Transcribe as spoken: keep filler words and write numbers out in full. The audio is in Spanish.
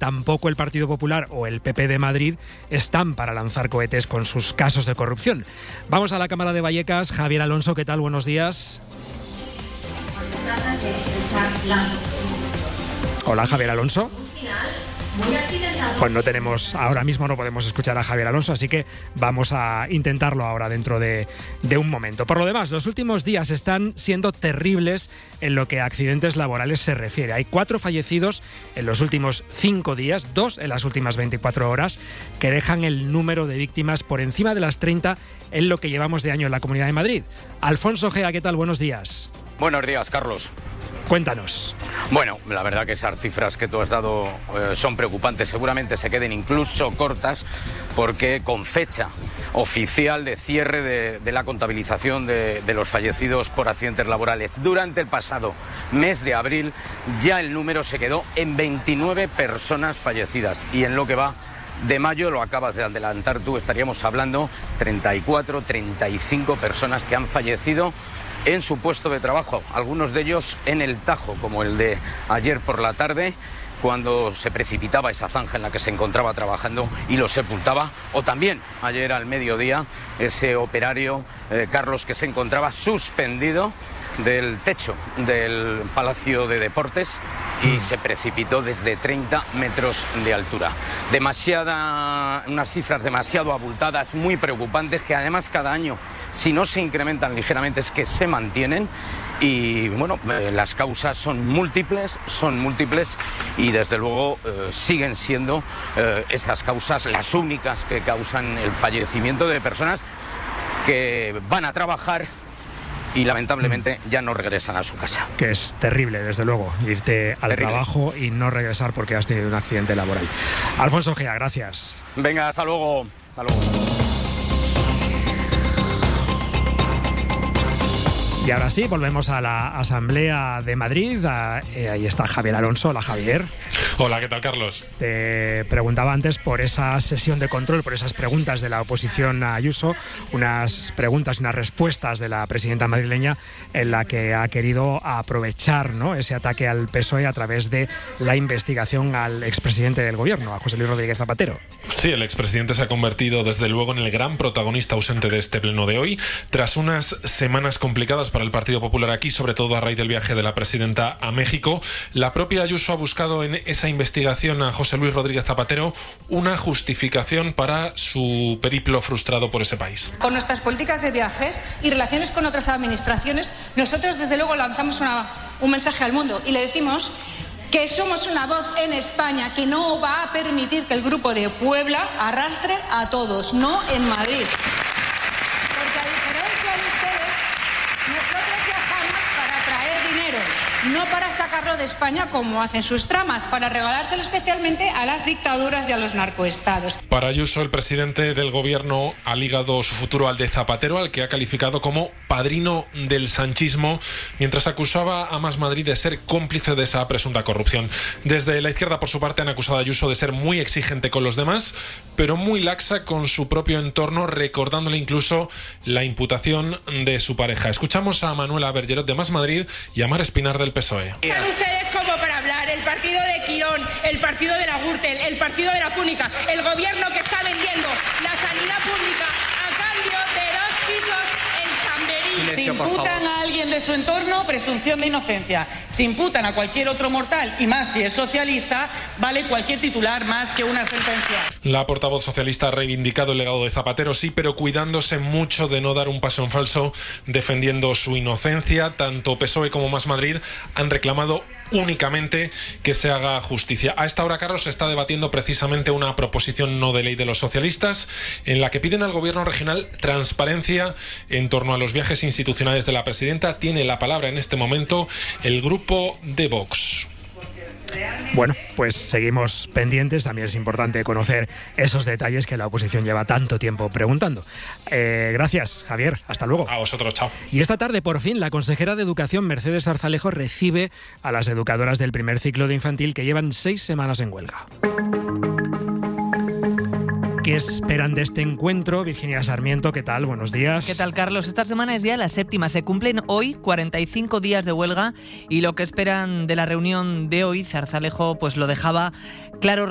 tampoco el Partido Popular o el P P de Madrid están para lanzar cohetes con sus casos de corrupción. Vamos a la Cámara de Vallecas. Javier Alonso, ¿qué tal? Buenos días. Hola, Javier Alonso. Pues no tenemos, ahora mismo no podemos escuchar a Javier Alonso, así que vamos a intentarlo ahora dentro de, de un momento. Por lo demás, los últimos días están siendo terribles en lo que a accidentes laborales se refiere. Hay cuatro fallecidos en los últimos cinco días, dos en las últimas veinticuatro horas, que dejan el número de víctimas por encima de las treinta en lo que llevamos de año en la Comunidad de Madrid. Alfonso Gea, ¿qué tal? Buenos días. Buenos días, Carlos. Cuéntanos. Bueno, la verdad que esas cifras que tú has dado eh, son preocupantes. Seguramente se queden incluso cortas porque con fecha oficial de cierre de, de la contabilización de, de los fallecidos por accidentes laborales durante el pasado mes de abril, ya el número se quedó en veintinueve personas fallecidas. Y en lo que va de mayo, lo acabas de adelantar tú, estaríamos hablando treinta y cuatro, treinta y cinco personas que han fallecido en su puesto de trabajo, algunos de ellos en el Tajo, como el de ayer por la tarde, cuando se precipitaba esa zanja en la que se encontraba trabajando y lo sepultaba, o también ayer al mediodía ese operario, eh, Carlos, que se encontraba suspendido del techo del Palacio de Deportes y se precipitó desde treinta metros de altura. Demasiada, unas cifras demasiado abultadas, muy preocupantes, que además cada año, si no se incrementan ligeramente, es que se mantienen. Y bueno, eh, las causas son múltiples, son múltiples y desde luego eh, siguen siendo eh, esas causas las únicas que causan el fallecimiento de personas que van a trabajar y lamentablemente ya no regresan a su casa. Que es terrible, desde luego, irte al terrible. trabajo y no regresar porque has tenido un accidente laboral. Alfonso Gea, gracias. Venga, hasta luego. Hasta luego. Y ahora sí, volvemos a la Asamblea de Madrid. A, eh, ahí está Javier Alonso. Hola, Javier. Hola, ¿qué tal, Carlos? Te preguntaba antes por esa sesión de control, por esas preguntas de la oposición a Ayuso, unas preguntas y unas respuestas de la presidenta madrileña en la que ha querido aprovechar, ¿no?, ese ataque al P S O E a través de la investigación al expresidente del Gobierno, a José Luis Rodríguez Zapatero. Sí, el expresidente se ha convertido desde luego en el gran protagonista ausente de este pleno de hoy, tras unas semanas complicadas para el Partido Popular aquí, sobre todo a raíz del viaje de la presidenta a México. La propia Ayuso ha buscado en esa investigación a José Luis Rodríguez Zapatero una justificación para su periplo frustrado por ese país. Con nuestras políticas de viajes y relaciones con otras administraciones, nosotros desde luego lanzamos una, un mensaje al mundo y le decimos que somos una voz en España que no va a permitir que el Grupo de Puebla arrastre a todos, no en Madrid. Porque a diferencia de ustedes, nosotros viajamos para traer dinero, no para sacarlo de España como hacen sus tramas, para regalárselo especialmente a las dictaduras y a los narcoestados. Para Ayuso, el presidente del Gobierno ha ligado su futuro al de Zapatero, al que ha calificado como padrino del sanchismo, mientras acusaba a Más Madrid de ser cómplice de esa presunta corrupción. Desde la izquierda, por su parte, han acusado a Ayuso de ser muy exigente con los demás, pero muy laxa con su propio entorno, recordándole incluso la imputación de su pareja. Escuchamos a Manuela Bergerot de Más Madrid y a Mar Espinar del P S O E. Están ustedes como para hablar, el partido de Quirón, el partido de la Gürtel, el partido de la Púnica, el gobierno que está vendiendo la sanidad pública a cambio de dos pisos en Chamberí. Si imputan a alguien de su entorno, presunción de inocencia. Si imputan a cualquier otro mortal, y más si es socialista, vale cualquier titular más que una sentencia. La portavoz socialista ha reivindicado el legado de Zapatero, sí, pero cuidándose mucho de no dar un paso en falso, defendiendo su inocencia. Tanto P S O E como Más Madrid han reclamado únicamente que se haga justicia. A esta hora, Carlos, se está debatiendo precisamente una proposición no de ley de los socialistas en la que piden al gobierno regional transparencia en torno a los viajes institucionales de la presidenta. Tiene la palabra en este momento el grupo de Vox. Bueno, pues seguimos pendientes. También es importante conocer esos detalles que la oposición lleva tanto tiempo preguntando. Eh, gracias, Javier. Hasta luego. A vosotros, chao. Y esta tarde, por fin, la consejera de Educación, Mercedes Zarzalejo, recibe a las educadoras del primer ciclo de infantil que llevan seis semanas en huelga. ¿Qué esperan de este encuentro? Virginia Sarmiento, ¿qué tal? Buenos días. ¿Qué tal, Carlos? Esta semana es ya la séptima. Se cumplen hoy cuarenta y cinco días de huelga y lo que esperan de la reunión de hoy, Zarzalejo pues lo dejaba claro